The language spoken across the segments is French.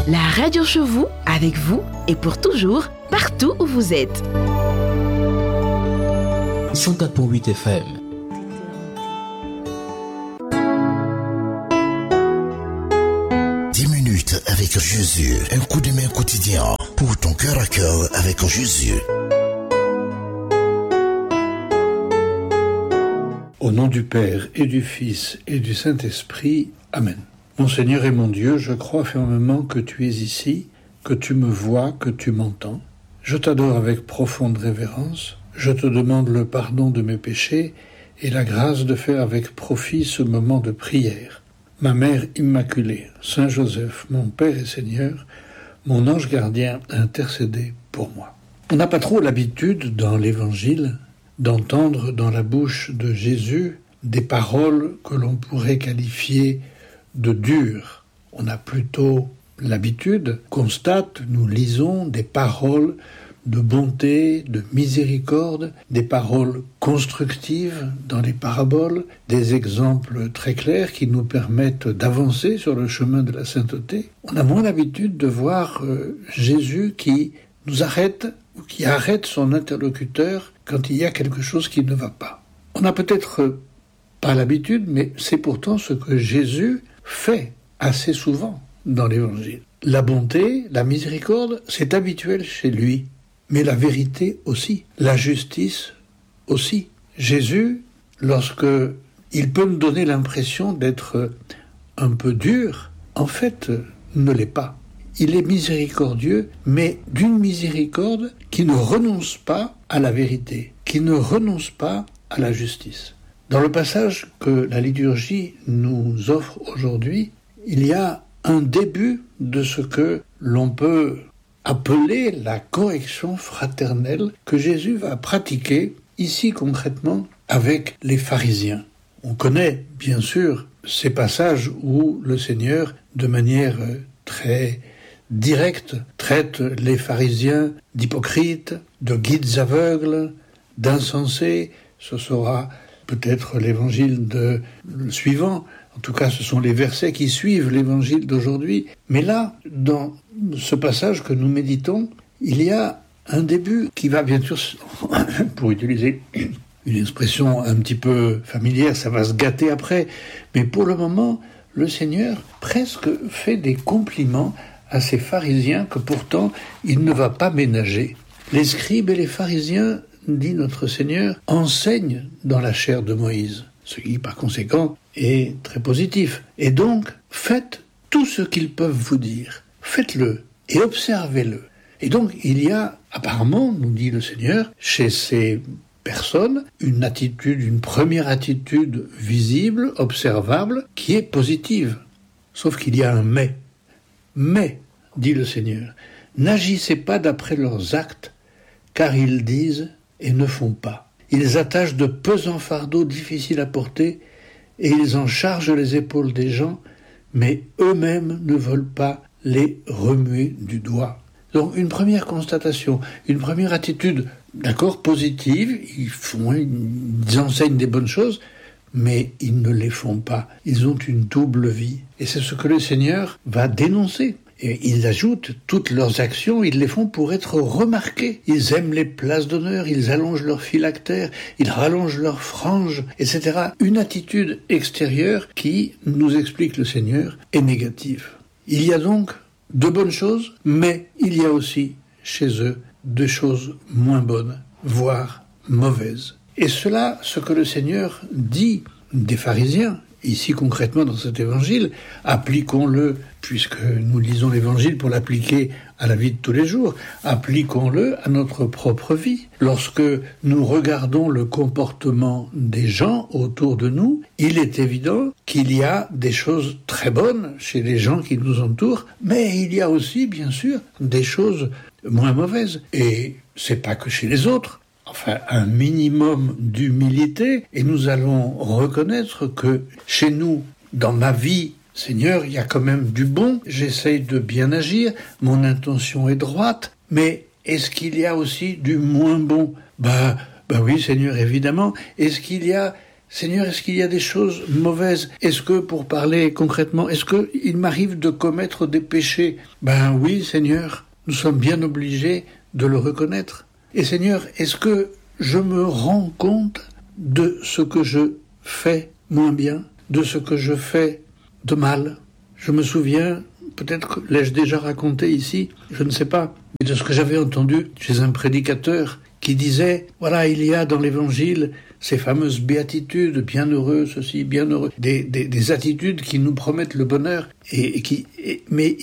La radio chez vous, avec vous et pour toujours, partout où vous êtes. 104.8 FM. Avec Jésus, un coup de main quotidien pour ton cœur à cœur avec Jésus. Au nom du Père et du Fils et du Saint-Esprit, Amen. Mon Seigneur et mon Dieu, je crois fermement que tu es ici, que tu me vois, que tu m'entends. Je t'adore avec profonde révérence. Je te demande le pardon de mes péchés et la grâce de faire avec profit ce moment de prière. Ma Mère Immaculée, Saint Joseph, mon Père et Seigneur, mon ange gardien, intercédez pour moi. On n'a pas trop l'habitude dans l'Évangile d'entendre dans la bouche de Jésus des paroles que l'on pourrait qualifier de dures. On a plutôt l'habitude, nous lisons des paroles de bonté, de miséricorde, des paroles constructives dans les paraboles, des exemples très clairs qui nous permettent d'avancer sur le chemin de la sainteté. On a moins l'habitude de voir Jésus qui nous arrête ou qui arrête son interlocuteur quand il y a quelque chose qui ne va pas. On n'a peut-être pas l'habitude, mais c'est pourtant ce que Jésus fait assez souvent dans l'Évangile. La bonté, la miséricorde, c'est habituel chez lui. Mais la vérité aussi, la justice aussi. Jésus, lorsque il peut nous donner l'impression d'être un peu dur, en fait, ne l'est pas. Il est miséricordieux, mais d'une miséricorde qui ne renonce pas à la vérité, qui ne renonce pas à la justice. Dans le passage que la liturgie nous offre aujourd'hui, il y a un début de ce que l'on peut appeler la correction fraternelle que Jésus va pratiquer ici concrètement avec les pharisiens. On connaît bien sûr ces passages où le Seigneur, de manière très directe, traite les pharisiens d'hypocrites, de guides aveugles, d'insensés. Ce sera peut-être l'évangile suivant. En tout cas, ce sont les versets qui suivent l'évangile d'aujourd'hui. Mais là, dans ce passage que nous méditons, il y a un début qui va bien sûr, pour utiliser une expression un petit peu familière, ça va se gâter après. Mais pour le moment, le Seigneur presque fait des compliments à ces pharisiens que pourtant il ne va pas ménager. Les scribes et les pharisiens, dit notre Seigneur, enseignent dans la chair de Moïse. Ce qui, par conséquent, est très positif. Et donc, faites tout ce qu'ils peuvent vous dire. Faites-le et observez-le. Et donc, il y a, apparemment, nous dit le Seigneur, chez ces personnes, une première attitude visible, observable, qui est positive. Sauf qu'il y a un mais. Mais, dit le Seigneur, n'agissez pas d'après leurs actes, car ils disent et ne font pas. Ils attachent de pesants fardeaux difficiles à porter et ils en chargent les épaules des gens, mais eux-mêmes ne veulent pas les remuer du doigt. Donc une première constatation, une première attitude, d'accord, positive, ils enseignent des bonnes choses, mais ils ne les font pas. Ils ont une double vie. Et c'est ce que le Seigneur va dénoncer. Et ils ajoutent toutes leurs actions, ils les font pour être remarqués. Ils aiment les places d'honneur, ils allongent leurs phylactères, ils rallongent leurs franges, etc. Une attitude extérieure qui, nous explique le Seigneur, est négative. Il y a donc de bonnes choses, mais il y a aussi chez eux de choses moins bonnes, voire mauvaises. Et cela, ce que le Seigneur dit des pharisiens, ici concrètement dans cet évangile, appliquons-le, puisque nous lisons l'évangile pour l'appliquer à la vie de tous les jours, appliquons-le à notre propre vie. Lorsque nous regardons le comportement des gens autour de nous, il est évident qu'il y a des choses très bonnes chez les gens qui nous entourent, mais il y a aussi, bien sûr, des choses moins mauvaises. Et c'est pas que chez les autres. Enfin, un minimum d'humilité, et nous allons reconnaître que chez nous, dans ma vie, Seigneur, il y a quand même du bon, j'essaye de bien agir, mon intention est droite, mais est-ce qu'il y a aussi du moins bon ? Bah oui, Seigneur, évidemment. Est-ce qu'il y a Seigneur, est-ce qu'il y a des choses mauvaises? Est-ce que, pour parler concrètement, est-ce qu'il m'arrive de commettre des péchés? Ben oui, Seigneur, nous sommes bien obligés de le reconnaître. Et Seigneur, est-ce que je me rends compte de ce que je fais moins bien, de ce que je fais de mal? Je me souviens, peut-être que l'ai-je déjà raconté ici, je ne sais pas, mais de ce que j'avais entendu chez un prédicateur qui disait, voilà, il y a dans l'Évangile ces fameuses béatitudes, bienheureux, ceci, bienheureux, des attitudes qui nous promettent le bonheur. Mais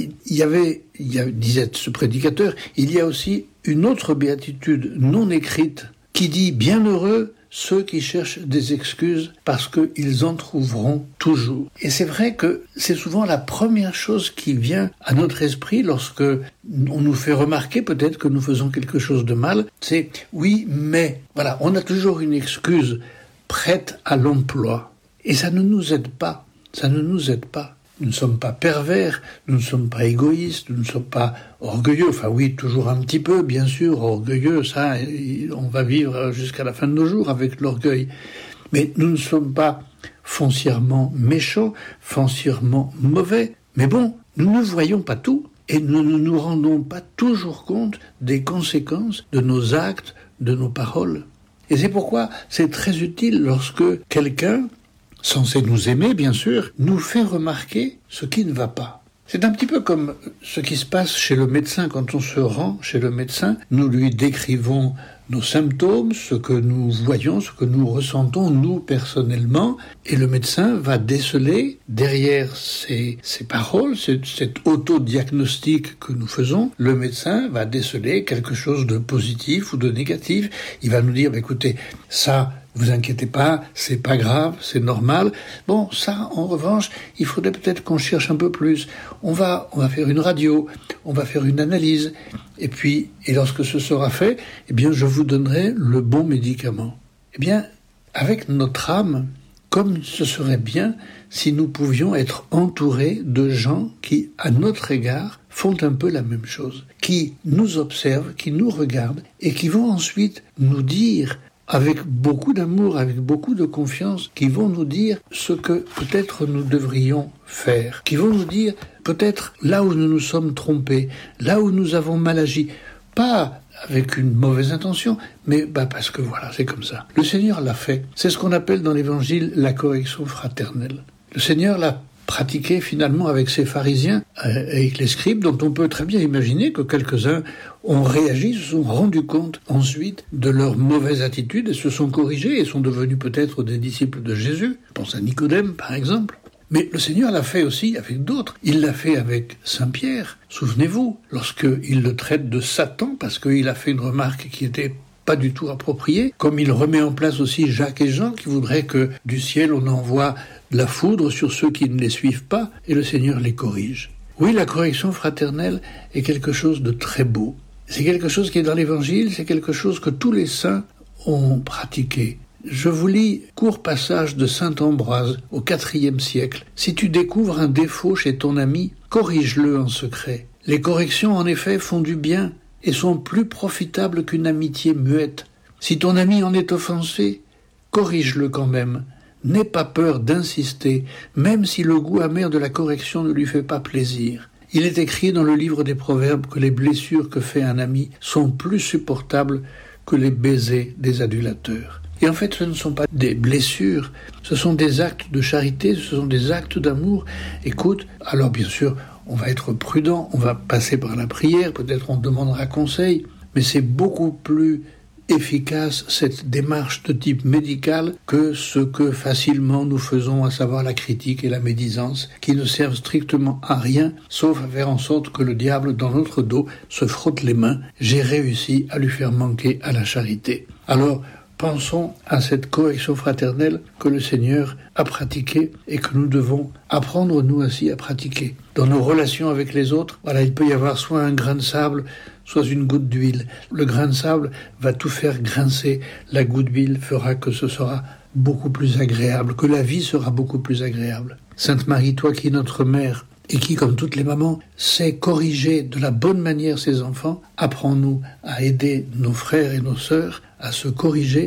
disait ce prédicateur, il y a aussi une autre béatitude non écrite qui dit, bienheureux ceux qui cherchent des excuses parce qu'ils en trouveront toujours. Et c'est vrai que c'est souvent la première chose qui vient à notre esprit lorsque on nous fait remarquer peut-être que nous faisons quelque chose de mal. C'est oui, mais voilà, on a toujours une excuse prête à l'emploi. Et ça ne nous aide pas. Ça ne nous aide pas. Nous ne sommes pas pervers, nous ne sommes pas égoïstes, nous ne sommes pas orgueilleux. Enfin oui, toujours un petit peu, bien sûr, orgueilleux, ça, on va vivre jusqu'à la fin de nos jours avec l'orgueil. Mais nous ne sommes pas foncièrement méchants, foncièrement mauvais. Mais bon, nous ne voyons pas tout et nous ne nous rendons pas toujours compte des conséquences de nos actes, de nos paroles. Et c'est pourquoi c'est très utile lorsque quelqu'un, censé nous aimer, bien sûr, nous fait remarquer ce qui ne va pas. C'est un petit peu comme ce qui se passe chez le médecin. Quand on se rend chez le médecin, nous lui décrivons nos symptômes, ce que nous voyons, ce que nous ressentons, nous, personnellement, et le médecin va déceler derrière ces paroles, cet autodiagnostic que nous faisons, le médecin va déceler quelque chose de positif ou de négatif. Il va nous dire, écoutez, ça, vous inquiétez pas, c'est pas grave, c'est normal. Bon, ça, en revanche, il faudrait peut-être qu'on cherche un peu plus. On va faire une radio, on va faire une analyse. Et lorsque ce sera fait, eh bien, je vous donnerai le bon médicament. Eh bien, avec notre âme, comme ce serait bien si nous pouvions être entourés de gens qui, à notre égard, font un peu la même chose, qui nous observent, qui nous regardent et qui vont ensuite nous dire avec beaucoup d'amour, avec beaucoup de confiance, qui vont nous dire ce que peut-être nous devrions faire, qui vont nous dire peut-être là où nous nous sommes trompés, là où nous avons mal agi, pas avec une mauvaise intention, mais parce que voilà, c'est comme ça. Le Seigneur l'a fait. C'est ce qu'on appelle dans l'Évangile la correction fraternelle. Le Seigneur l'a pratiqué finalement avec ces pharisiens, avec les scribes, dont on peut très bien imaginer que quelques-uns ont réagi, se sont rendus compte ensuite de leur mauvaise attitude et se sont corrigés et sont devenus peut-être des disciples de Jésus. Je pense à Nicodème par exemple. Mais le Seigneur l'a fait aussi avec d'autres. Il l'a fait avec Saint Pierre. Souvenez-vous, lorsqu'il le traite de Satan parce qu'il a fait une remarque qui était pas du tout appropriée, comme il remet en place aussi Jacques et Jean qui voudraient que du ciel on envoie de la foudre sur ceux qui ne les suivent pas, et le Seigneur les corrige. Oui, la correction fraternelle est quelque chose de très beau. C'est quelque chose qui est dans l'Évangile, c'est quelque chose que tous les saints ont pratiqué. Je vous lis court passage de saint Ambroise au IVe siècle. Si tu découvres un défaut chez ton ami, corrige-le en secret. Les corrections en effet font du bien et sont plus profitables qu'une amitié muette. Si ton ami en est offensé, corrige-le quand même. N'aie pas peur d'insister, même si le goût amer de la correction ne lui fait pas plaisir. Il est écrit dans le livre des Proverbes que les blessures que fait un ami sont plus supportables que les baisers des adulateurs. Et en fait, ce ne sont pas des blessures, ce sont des actes de charité, ce sont des actes d'amour. Écoute, alors bien sûr, on va être prudent, on va passer par la prière, peut-être on demandera conseil, mais c'est beaucoup plus efficace cette démarche de type médical que ce que facilement nous faisons, à savoir la critique et la médisance, qui ne servent strictement à rien, sauf à faire en sorte que le diable, dans notre dos, se frotte les mains. J'ai réussi à lui faire manquer à la charité. Alors, pensons à cette correction fraternelle que le Seigneur a pratiquée et que nous devons apprendre nous aussi à pratiquer. Dans nos relations avec les autres, voilà, il peut y avoir soit un grain de sable, soit une goutte d'huile. Le grain de sable va tout faire grincer. La goutte d'huile fera que ce sera beaucoup plus agréable, que la vie sera beaucoup plus agréable. Sainte Marie, toi qui es notre mère, et qui, comme toutes les mamans, sait corriger de la bonne manière ses enfants, apprends-nous à aider nos frères et nos sœurs à se corriger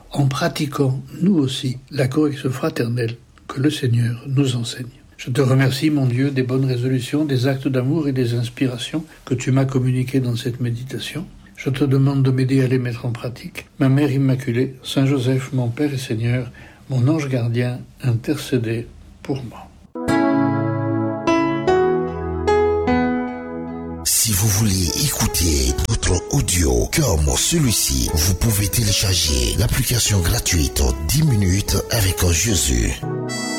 en pratiquant, nous aussi, la correction fraternelle que le Seigneur nous enseigne. Je te remercie, mon Dieu, des bonnes résolutions, des actes d'amour et des inspirations que tu m'as communiquées dans cette méditation. Je te demande de m'aider à les mettre en pratique. Ma Mère Immaculée, Saint Joseph, mon Père et Seigneur, mon ange gardien, intercédez pour moi. Si vous voulez écouter d'autres audios comme celui-ci, vous pouvez télécharger l'application gratuite 10 minutes avec Jésus.